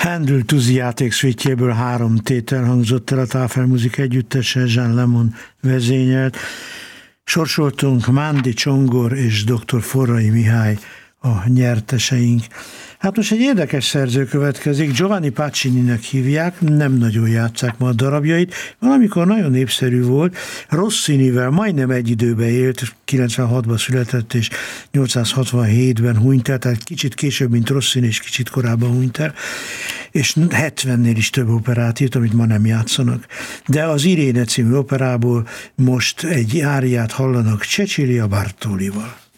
Handel Tuzi játékszüitjéből 3 tétel hangzott el a Táfel Muzika Együttese, Jean Lemon vezényelt. Sorsoltunk Mándi Csongor és dr. Forrai Mihály a nyerteseink. Hát most egy érdekes szerző következik, Giovanni Pacininek hívják, nem nagyon játsszák ma a darabjait, valamikor nagyon népszerű volt, Rossinivel majdnem egy időben élt, 96-ban született és 867-ben hunyt el, tehát kicsit később, mint Rossini, és kicsit korábban hunyt el, és 70-nél is több operát írt, amit ma nem játszanak. De az Iréne című operából most egy áriát hallanak Cecilia Bartolival.